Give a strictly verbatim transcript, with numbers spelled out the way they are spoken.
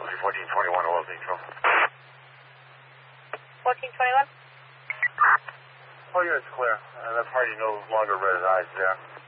Cruiser fourteen twenty-one, oil neutral. fourteen twenty-one? Oh, yeah, it's clear. Uh, that party no longer resides there.